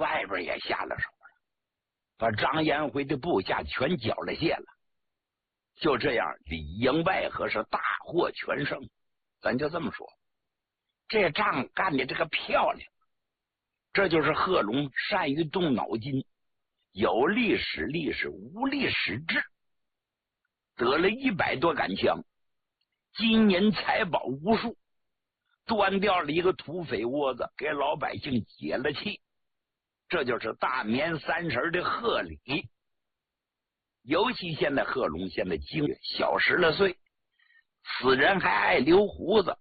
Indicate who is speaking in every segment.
Speaker 1: 外边也下了手了，把张延辉的部下全缴了械了。就这样，里应外合，是大获全胜。咱就这么说，这仗干的这个漂亮。这就是贺龙善于动脑筋，有力使力使，无力使智，得了100多杆枪，金银财宝无数，端掉了一个土匪窝子，给老百姓解了气。这就是大年30的贺礼。尤其现在贺龙现在精小10岁，此人还爱留胡子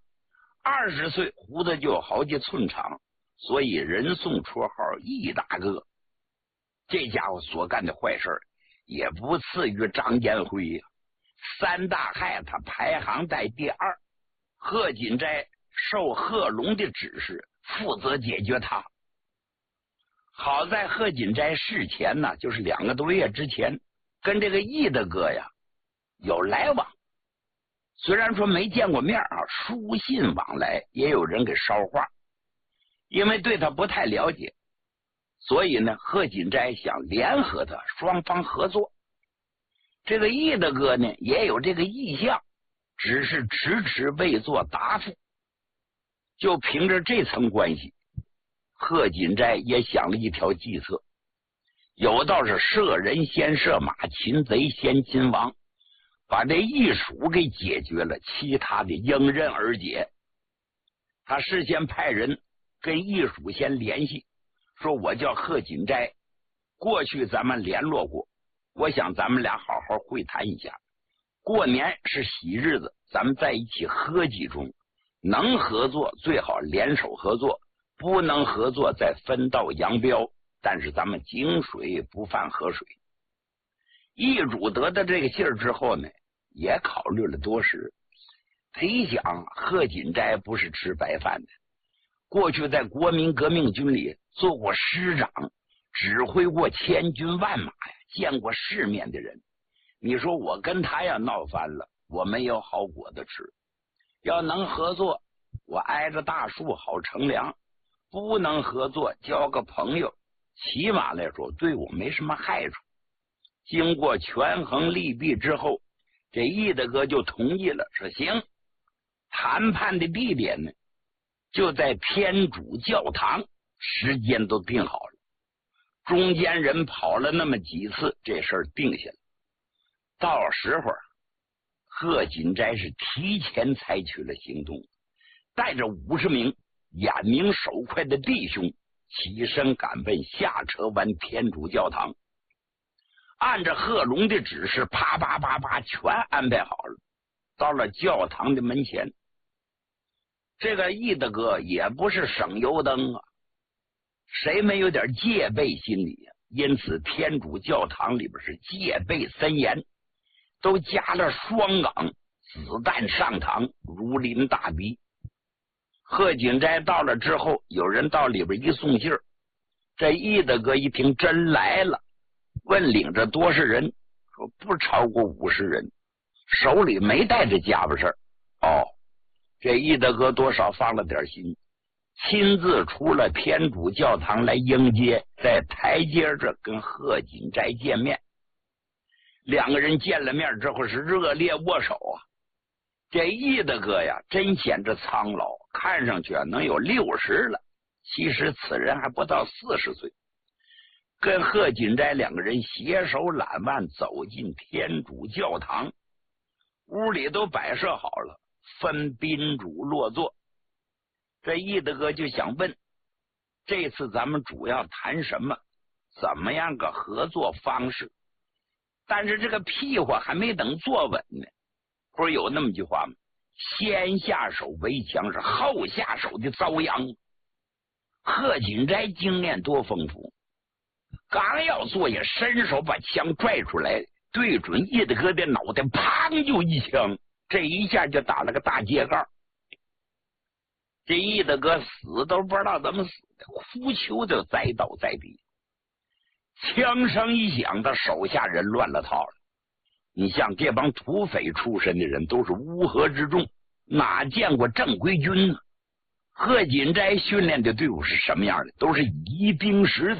Speaker 1: ，20岁胡子就有好几寸长，所以人送绰号易大哥。这家伙所干的坏事也不次于张延辉呀。3大害他排行在第2，贺锦斋受贺龙的指示，负责解决他。好在贺锦斋事前呢，就是2个多月之前，跟这个易大哥呀有来往，虽然说没见过面啊，书信往来，也有人给捎话。因为对他不太了解，所以呢，贺锦斋想联合他，双方合作。这个易大哥呢，也有这个意向，只是迟迟未做答复。就凭着这层关系，贺锦斋也想了一条计策，有道是射人先射马，擒贼先擒王，把这易蜀给解决了，其他的迎刃而解。他事先派人跟易蜀先联系，说我叫贺锦斋，过去咱们联络过，我想咱们俩好好会谈一下，过年是喜日子，咱们在一起喝几盅，能合作最好联手合作，不能合作再分道扬镳，但是咱们井水不犯河水。易主得到这个信儿之后呢，也考虑了多时，他一想，贺锦斋不是吃白饭的，过去在国民革命军里做过师长，指挥过千军万马呀，见过世面的人。你说我跟他要闹翻了，我没有好果子吃。要能合作，我挨着大树好乘凉；不能合作，交个朋友，起码来说对我没什么害处。经过权衡利弊之后，这易大哥就同意了，说行。谈判的地点呢，就在天主教堂，时间都定好了。中间人跑了那么几次，这事儿定下来。到时候，贺锦斋是提前采取了行动，带着50名眼明手快的弟兄起身赶奔下车湾天主教堂。按照贺龙的指示，啪啪啪啪全安排好了。到了教堂的门前，这个易大哥也不是省油灯啊，谁没有点戒备心理呀？因此天主教堂里边是戒备森严，都加了双岗，子弹上膛，如临大敌。贺锦斋到了之后，有人到里边一送信儿，这易大哥一听真来了，问领着多少人，说不超过50人，手里没带着家伙事儿。哦，这易大哥多少放了点心，亲自出了天主教堂来迎接，在台阶这跟贺锦斋见面。2个人见了面之后是热烈握手啊。这易大哥呀，真显着苍老，看上去能有60了，其实此人还不到40岁。跟贺锦斋2个人携手揽腕走进天主教堂，屋里都摆设好了，分宾主落座。这易大哥就想问，这次咱们主要谈什么，怎么样个合作方式？但是这个屁话还没等坐稳呢，不是有那么句话吗？先下手为强，是后下手的遭殃。贺锦斋经验多丰富，刚要坐下，伸手把枪拽出来，对准易大哥的脑袋，砰就一枪，这一下就打了个大秸秆。这易大哥死都不知道怎么死的，呼求就栽倒在地。枪声一响，他手下人乱了套了。你像这帮土匪出身的人，都是乌合之众，哪见过正规军呢？贺锦斋训练的队伍是什么样的？都是以兵时代。